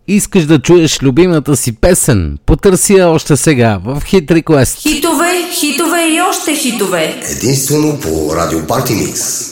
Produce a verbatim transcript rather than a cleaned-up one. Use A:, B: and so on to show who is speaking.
A: Искаш да чуеш любимата си песен? Потърси я още сега в Hit Request.
B: Хитове, хитове и още хитове.
C: Единствено по Радио Парти Микс.